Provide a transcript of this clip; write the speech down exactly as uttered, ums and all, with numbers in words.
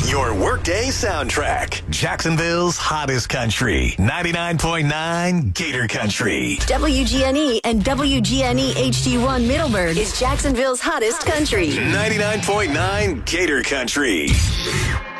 Your workday soundtrack. Jacksonville's hottest country. ninety-nine point nine Gator Country. W G N E and W G N E H D one Middleburg is Jacksonville's hottest country. ninety-nine point nine Gator Country.